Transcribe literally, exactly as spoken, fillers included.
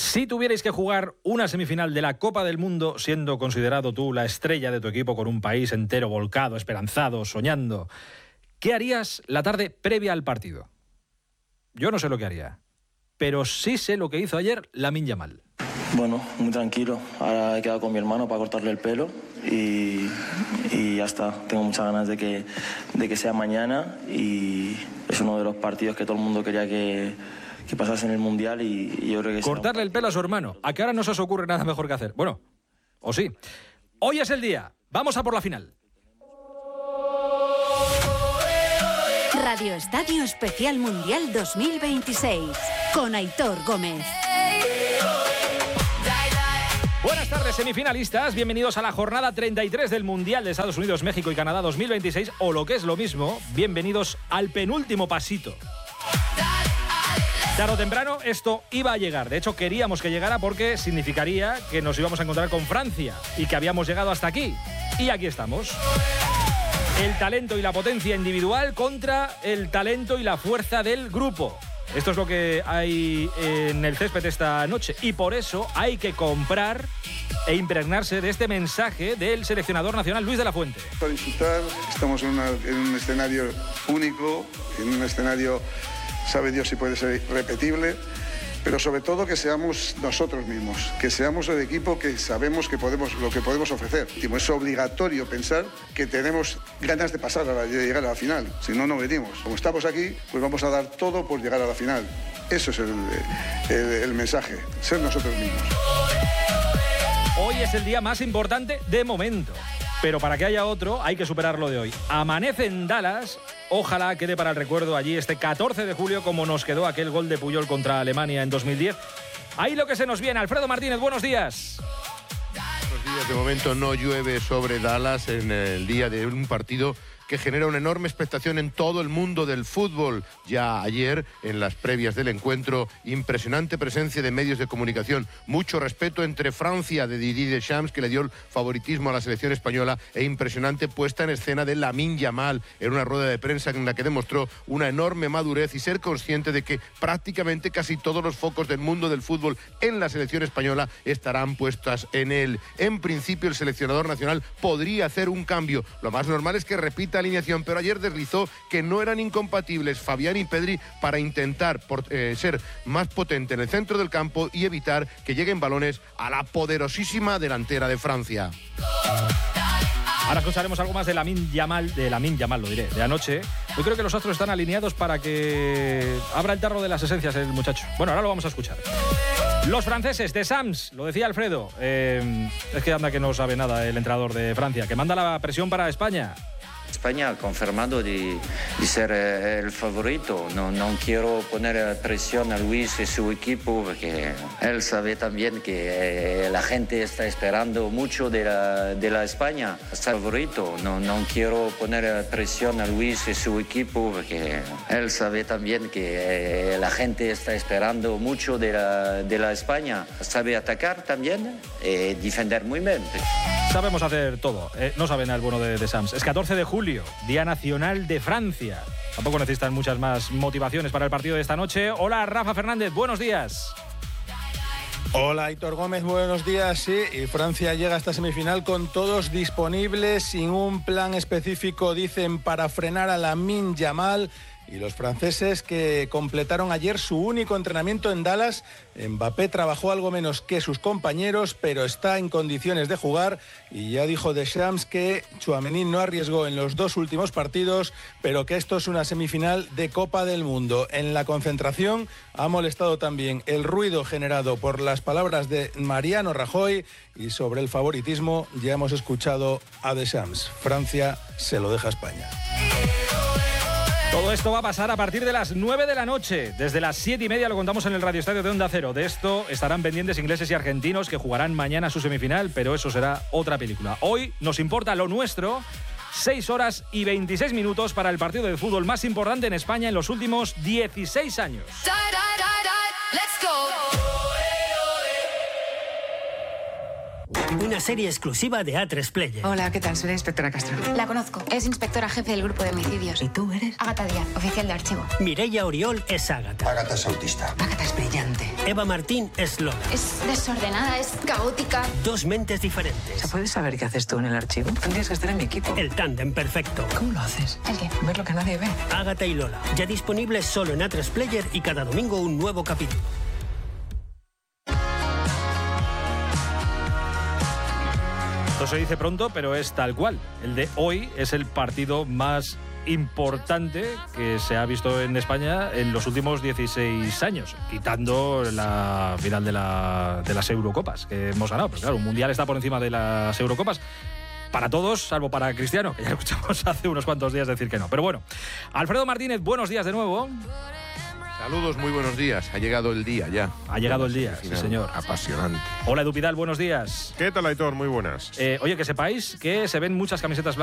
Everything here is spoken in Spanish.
Si tuvierais que jugar una semifinal de la Copa del Mundo, siendo considerado tú la estrella de tu equipo con un país entero volcado, esperanzado, soñando, ¿qué harías la tarde previa al partido? Yo no sé lo que haría, pero sí sé lo que hizo ayer Lamine Yamal. Bueno, muy tranquilo. Ahora he quedado con mi hermano para cortarle el pelo y, y ya está. Tengo muchas ganas de que, de que sea mañana y es uno de los partidos que todo el mundo quería que, que pasase en el Mundial y, y yo creo que... Cortarle el pelo a su hermano. ¿A qué ahora no se os ocurre nada mejor que hacer? Bueno, o sí. Hoy es el día. Vamos a por la final. Radio Estadio Especial Mundial dos mil veintiséis con Aitor Gómez. Buenas tardes, semifinalistas. Bienvenidos a la jornada treinta y tres del Mundial de Estados Unidos, México y Canadá dos mil veintiséis. O lo que es lo mismo, bienvenidos al penúltimo pasito. Tarde o temprano esto iba a llegar. De hecho, queríamos que llegara porque significaría que nos íbamos a encontrar con Francia y que habíamos llegado hasta aquí. Y aquí estamos. El talento y la potencia individual contra el talento y la fuerza del grupo. Esto es lo que hay en el césped esta noche y por eso hay que comprar e impregnarse de este mensaje del seleccionador nacional Luis de la Fuente. Para disfrutar, estamos en, una, en un escenario único, en un escenario, sabe Dios si puede ser repetible, pero sobre todo que seamos nosotros mismos, que seamos el equipo que sabemos que podemos, lo que podemos ofrecer. Es obligatorio pensar que tenemos ganas de pasar, a la, de llegar a la final, si no, no venimos. Como estamos aquí, pues vamos a dar todo por llegar a la final. Eso es el, el, el mensaje, ser nosotros mismos. Hoy es el día más importante de momento, pero para que haya otro hay que superar lo de hoy. Amanece en Dallas. Ojalá quede para el recuerdo allí este catorce de julio como nos quedó aquel gol de Puyol contra Alemania en dos mil diez. Ahí lo que se nos viene. Alfredo Martínez, buenos días. Buenos días. De momento no llueve sobre Dallas en el día de un partido que genera una enorme expectación en todo el mundo del fútbol. Ya ayer, en las previas del encuentro, impresionante presencia de medios de comunicación, mucho respeto entre Francia de Didier Deschamps, que le dio el favoritismo a la selección española, e impresionante puesta en escena de Lamine Yamal en una rueda de prensa en la que demostró una enorme madurez y ser consciente de que prácticamente casi todos los focos del mundo del fútbol en la selección española estarán puestas en él. En principio, el seleccionador nacional podría hacer un cambio. Lo más normal es que repita alineación, pero ayer deslizó que no eran incompatibles Fabián y Pedri para intentar por, eh, ser más potente en el centro del campo y evitar que lleguen balones a la poderosísima delantera de Francia. Ahora escucharemos algo más de Lamine Yamal, de Lamine Yamal, lo diré, de anoche. Yo creo que los astros están alineados para que abra el tarro de las esencias el muchacho. Bueno, ahora lo vamos a escuchar. Los franceses, Deschamps, lo decía Alfredo, eh, es que anda que no sabe nada el entrenador de Francia, que manda la presión para España. España ha confirmado de, de ser eh, el favorito. No, no quiero poner presión a Luis y su equipo porque él sabe también que eh, la gente está esperando mucho de la, de la España. Es el favorito. No, no quiero poner presión a Luis y su equipo porque él sabe también que eh, la gente está esperando mucho de la, de la España. Sabe atacar también y defender muy bien. Sabemos hacer todo. Eh, no saben al bueno de Deschamps. Es catorce de julio, Día Nacional de Francia. Tampoco necesitan muchas más motivaciones para el partido de esta noche. Hola, Rafa Fernández, buenos días. Hola, Aitor Gómez, buenos días. Sí, y Francia llega a esta semifinal con todos disponibles, sin un plan específico, dicen, para frenar a Lamine Yamal. Y los franceses que completaron ayer su único entrenamiento en Dallas. Mbappé trabajó algo menos que sus compañeros, pero está en condiciones de jugar. Y ya dijo Deschamps que Tchouaméni no arriesgó en los dos últimos partidos, pero que esto es una semifinal de Copa del Mundo. En la concentración ha molestado también el ruido generado por las palabras de Mariano Rajoy. Y sobre el favoritismo ya hemos escuchado a Deschamps. Francia se lo deja a España. Todo esto va a pasar a partir de las nueve de la noche. Desde las siete y media lo contamos en el Radio Estadio de Onda Cero. De esto estarán pendientes ingleses y argentinos que jugarán mañana su semifinal, pero eso será otra película. Hoy nos importa lo nuestro. seis horas y veintiséis minutos para el partido de fútbol más importante en España en los últimos dieciséis años. Una serie exclusiva de A tres Player. Hola, ¿qué tal? Soy la inspectora Castro. La conozco. Es inspectora jefe del grupo de homicidios. ¿Y tú eres? Ágata Díaz, oficial de archivo. Mireia Oriol es Ágata. Ágata es autista. Ágata es brillante. Eva Martín es Lola. Es desordenada, es caótica. Dos mentes diferentes. ¿Se puede saber qué haces tú en el archivo? Tendrías que estar en mi equipo. El tándem perfecto. ¿Cómo lo haces? ¿El qué? Ver lo que nadie ve. Ágata y Lola. Ya disponibles solo en A tres Player y cada domingo un nuevo capítulo. Esto se dice pronto, pero es tal cual. El de hoy es el partido más importante que se ha visto en España en los últimos dieciséis años, quitando la final de, la, de las Eurocopas que hemos ganado. Pero claro, un mundial está por encima de las Eurocopas. Para todos, salvo para Cristiano, que ya escuchamos hace unos cuantos días decir que no. Pero bueno, Alfredo Martínez, buenos días de nuevo. Saludos, muy buenos días. Ha llegado el día ya. Ha llegado el día, sí señor. Apasionante. Hola Edu Pidal, buenos días. ¿Qué tal, Aitor? Muy buenas. Eh, oye, que sepáis que se ven muchas camisetas blancas